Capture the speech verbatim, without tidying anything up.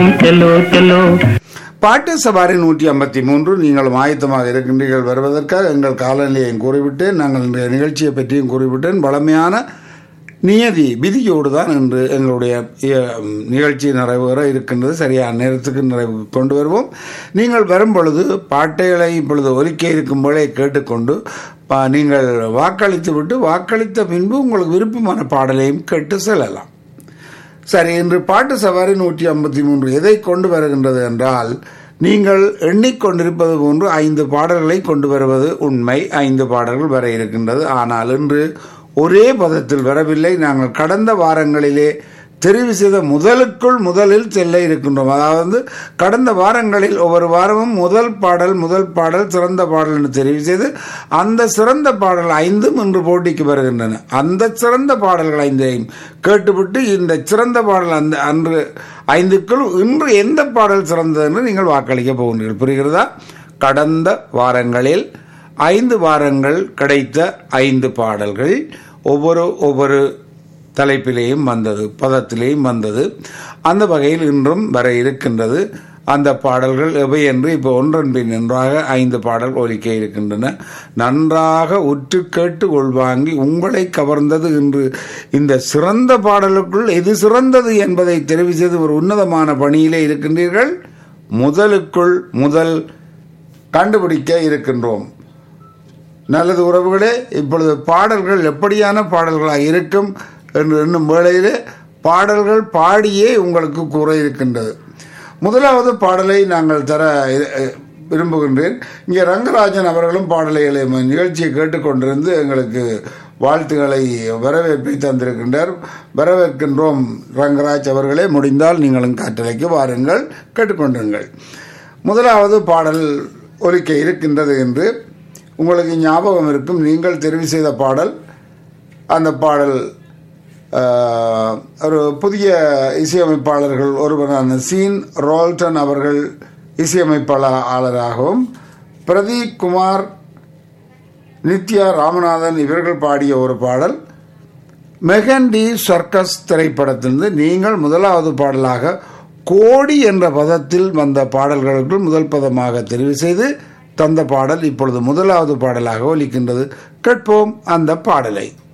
चलो चलो பாட்டு சவாரி நூற்றி ஐம்பத்தி மூன்று நீங்கள் ஆயத்தமாக இருக்கின்றீர்கள் வருவதற்காக எங்கள் காலநிலையையும் கூறிவிட்டேன். நாங்கள் இன்றைய நிகழ்ச்சியை பற்றியும் கூறிவிட்டேன். வளமையான நியதி விதியோடு தான் இன்று எங்களுடைய நிகழ்ச்சி நிறைவேற இருக்கின்றது. சரியான நேரத்துக்கு நிறைவு கொண்டு வருவோம். நீங்கள் வரும் பொழுது பாட்டைகளை இப்பொழுது ஒலிக்க இருக்கும் போலே கேட்டுக்கொண்டு நீங்கள் வாக்களித்து விட்டு வாக்களித்த பின்பு உங்களுக்கு விருப்பமான பாடலையும் கேட்டு செல்லலாம். சரி, இன்று பாட்டு சவாரி நூற்றி ஐம்பத்தி மூன்று எதை கொண்டு வருகின்றது என்றால், நீங்கள் எண்ணிக்கொண்டிருப்பது போன்று ஐந்து பாடல்களை கொண்டு வருவது உண்மை. ஐந்து பாடல்கள் வர இருக்கின்றது. ஆனால் இன்று ஒரே பதத்தில் வரவில்லை. நாங்கள் கடந்த வாரங்களிலே தெரிவு செய்த முதலுக்குள் முதலில் செல்ல இருக்கின்றோம். அதாவது கடந்த வாரங்களில் ஒவ்வொரு வாரமும் முதல் பாடல் முதல் பாடல் சிறந்த பாடல் என்று தெரிவு செய்து அந்த சிறந்த பாடல் ஐந்தும் இன்று போட்டிக்கு வருகின்றன. அந்த சிறந்த பாடல்கள் ஐந்தையும் கேட்டுவிட்டு இந்த சிறந்த பாடல் அந்த அன்று ஐந்துக்குள் இன்று எந்த பாடல் சிறந்தது என்று நீங்கள் வாக்களிக்க போகின்றீர்கள். புரிகிறதா? கடந்த வாரங்களில் ஐந்து வாரங்கள் கிடைத்த ஐந்து பாடல்கள் ஒவ்வொரு ஒவ்வொரு தலைப்பிலேயும் வந்தது, பதத்திலேயும் வந்தது. அந்த வகையில் இன்றும் வர இருக்கின்றது. அந்த பாடல்கள் எவை என்று இப்போ ஒன்றன் பின் ஒன்றாக ஐந்து பாடல் ஒலிக்க இருக்கின்றன. நன்றாக உற்று கேட்டு உள்வாங்கி உங்களை கவர்ந்தது என்று இந்த சிறந்த பாடலுக்குள் எது சிறந்தது என்பதை தெரிவு செய்து ஒரு உன்னதமான பணியிலே இருக்கின்றீர்கள். முதலுக்குள் முதல் கண்டுபிடிக்க இருக்கின்றோம். நல்லது உறவுகளே, இப்பொழுது பாடல்கள் எப்படியான பாடல்களாக இருக்கும் என்று எண்ணும் வேளையிலே பாடல்கள் பாடியே உங்களுக்கு கூற இருக்கின்றது. முதலாவது பாடலை நாங்கள் தர விரும்புகின்றேன். இங்கே ரங்கராஜன் அவர்களும் பாடலைகளை நிகழ்ச்சியை கேட்டுக்கொண்டிருந்து எங்களுக்கு வாழ்த்துக்களை வரவேற்பை தந்திருக்கின்றார். வரவேற்கின்றோம் ரங்கராஜ் அவர்களே. முடிந்தால் நீங்களும் காற்றலைக்கு வாருங்கள், கேட்டுக்கொண்டிருங்கள். முதலாவது பாடல் ஒலிக்க இருக்கின்றது என்று உங்களுக்கு ஞாபகம் இருக்கும். நீங்கள் தெரிவு செய்த பாடல். அந்த பாடல் ஒரு புதிய இசையமைப்பாளர்கள் ஒருவரான சீன் ரோல்டன் அவர்கள் இசையமைப்பாளராகவும் பிரதீப் குமார், நித்யா ராமநாதன் இவர்கள் பாடிய ஒரு பாடல். மெகண்டி சர்க்கஸ் திரைப்படத்திலிருந்து நீங்கள் முதலாவது பாடலாக கோடி என்ற பதத்தில் வந்த பாடல்களுக்குள் முதல் பதமாக தெரிவு செய்து தந்த பாடல் இப்பொழுது முதலாவது பாடலாக ஒலிக்கின்றது. கேட்போம் அந்த பாடலை.